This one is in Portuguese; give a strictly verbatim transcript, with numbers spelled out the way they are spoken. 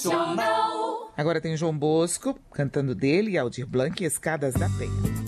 Nacional. Agora tem João Bosco, cantando dele e Aldir Blanc, Escadas da Penha.